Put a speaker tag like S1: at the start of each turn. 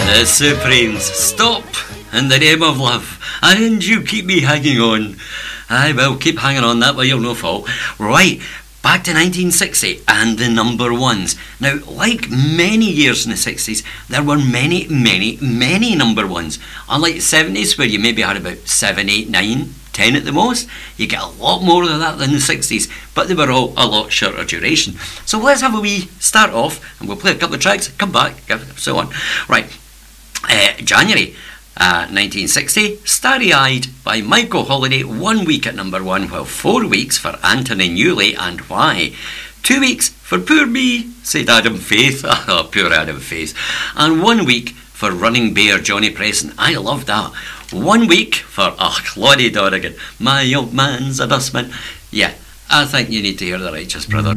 S1: The Supremes, Stop in the Name of Love, and You Keep Me Hanging On. I will keep hanging on, that way you'll no fault. Right, back to 1960 and the number ones. Now, like many years in the 60s, there were many number ones. Unlike the 70s, where you maybe had about 7, 8, 9, 10 at the most, you get a lot more of that than the 60s, but they were all a lot shorter duration. So let's have a wee start off, and we'll play a couple of tracks, come back, so on. Right, January 1960, Starry Eyed by Michael Holiday, 1 week at number one, while 4 weeks for Anthony Newley and Why. 2 weeks for Poor Me, said Adam Faith, oh, poor Adam Faith, and 1 week for Running Bear, Johnny Preston. I love that. 1 week for Claudie Donegan, My Old Man's a Dustman. Yeah, I think you need to hear The Righteous Brothers.